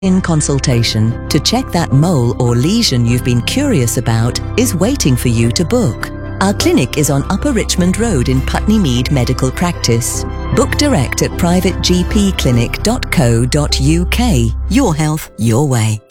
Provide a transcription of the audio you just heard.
In consultation to check that mole or lesion you've been curious about is waiting for you to book. Our clinic is on Upper Richmond Road in Putney Mead Medical Practice. Book direct at privategpclinic.co.uk. Your health, your way.